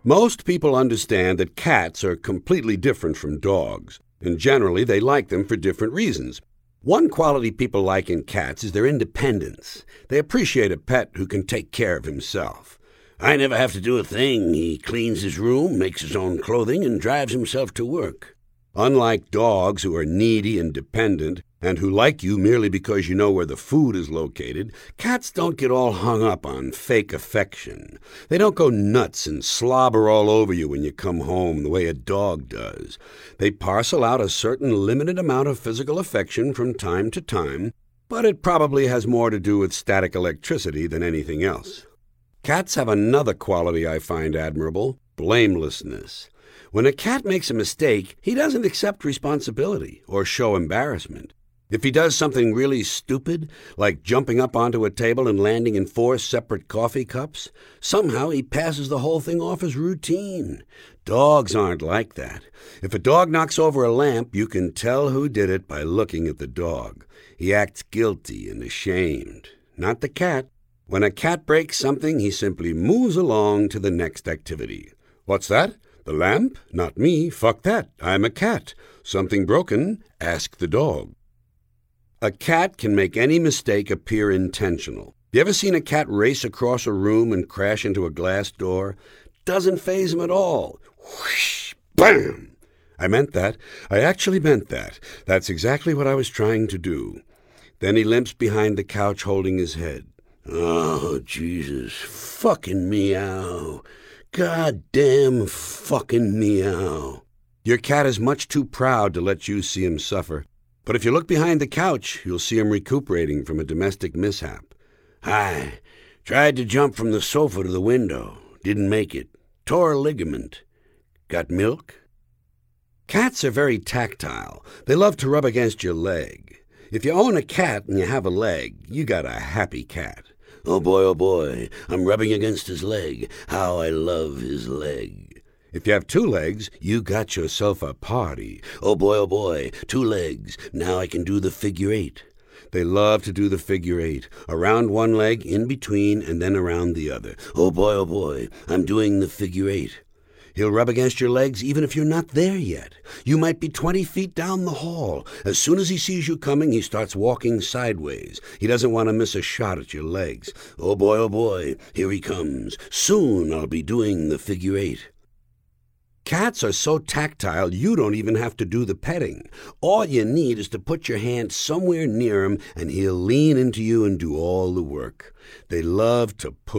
Most people understand that cats are completely different from dogs, and generally they like them for different reasons. One quality people like in cats is their independence. They appreciate a pet who can take care of himself. "I never have to do a thing. He cleans his room, makes his own clothing, and drives himself to work." Unlike dogs who are needy and dependent, and who like you merely because you know where the food is located, cats don't get all hung up on fake affection. They don't go nuts and slobber all over you when you come home the way a dog does. They parcel out a certain limited amount of physical affection from time to time, but it probably has more to do with static electricity than anything else. Cats have another quality I find admirable: blamelessness. When a cat makes a mistake, he doesn't accept responsibility or show embarrassment. If he does something really stupid, like jumping up onto a table and landing in 4 separate coffee cups, somehow he passes the whole thing off as routine. Dogs aren't like that. If a dog knocks over a lamp, you can tell who did it by looking at the dog. He acts guilty and ashamed. Not the cat. When a cat breaks something, he simply moves along to the next activity. "What's that? The lamp? Not me. Fuck that. I'm a cat. Something broken? Ask the dog." A cat can make any mistake appear intentional. You ever seen a cat race across a room and crash into a glass door? Doesn't faze him at all. Whoosh! Bam! I meant that. I actually meant that. That's exactly what I was trying to do. Then he limps behind the couch holding his head. "Oh, Jesus. Fucking meow. Goddamn fucking meow." Your cat is much too proud to let you see him suffer. But if you look behind the couch, you'll see him recuperating from a domestic mishap. "Hi. Tried to jump from the sofa to the window. Didn't make it. Tore a ligament. Got milk?" Cats are very tactile. They love to rub against your leg. If you own a cat and you have a leg, you got a happy cat. Oh boy, I'm rubbing against his leg. How I love his leg." If you have 2 legs, you got yourself a party. Oh boy, 2 legs. Now I can do the figure 8. They love to do the figure 8. Around one leg, in between, and then around the other. Oh boy, I'm doing the figure 8. He'll rub against your legs even if you're not there yet. You might be 20 feet down the hall. As soon as he sees you coming, he starts walking sideways. He doesn't want to miss a shot at your legs. Oh boy, here he comes. Soon I'll be doing the figure 8. Cats are so tactile, you don't even have to do the petting. All you need is to put your hand somewhere near him, and he'll lean into you and do all the work. They love to push